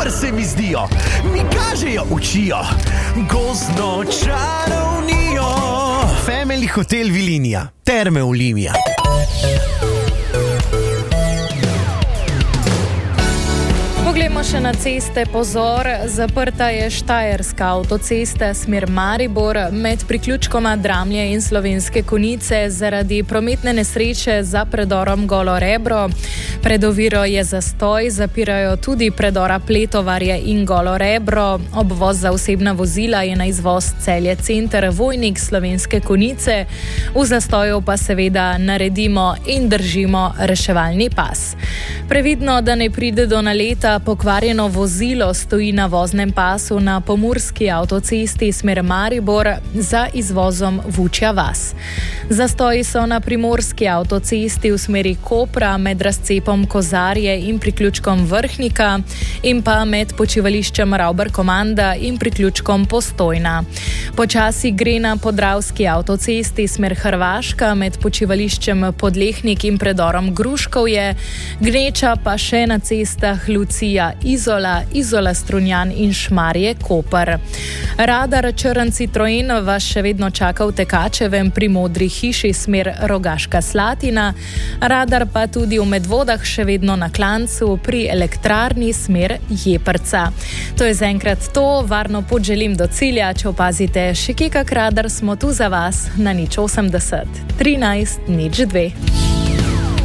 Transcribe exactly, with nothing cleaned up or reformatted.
super se mi zdijo, mi kažejo, učijo, gozdno čarovnijo. Family Hotel Vilinija, Terme Olimia. Poglejmo še na ceste, pozor, zaprta je Štajerska avtocesta smer Maribor med priključkoma Dramlje in Slovenske Konjice zaradi prometne nesreče za predorom Golo Rebro. Pred oviro je zastoj, zapirajo tudi predora Pletovarje in Golo Rebro. Obvoz za osebna vozila je na izvoz Celje Center, Vojnik, Slovenske Konjice. V zastoju pa seveda naredimo in držimo reševalni pas. Previdno, da ne pride do naleta. Pokvarjeno vozilo stoji na voznem pasu na Pomurski avtocesti smer Maribor za izvozom Vučja vas. Zastoji so na Primorski avtocesti v smeri Kopra med razcepom Kozarje in priključkom Vrhnika in pa med počivališčem Ravber Komanda in priključkom Postojna. Počasi gre na Podravski avtocesti smer Hrvaška med počivališčem Podlehnik in predorom Gruškovje, gneča pa še na cestah Lucija Izola, Izola Strunjan in Šmarje Koper. Radar Črn Citroen vas še vedno čaka v Tekačevem pri Modri hiši smer Rogaška Slatina, radar pa tudi v Medvodah še vedno na Klancu pri elektrarni smer Jeprca. To je zaenkrat to, varno pot želim do cilja, če opazite še kje kak radar, smo tu za vas na nič osemdeset trinajst nič dve.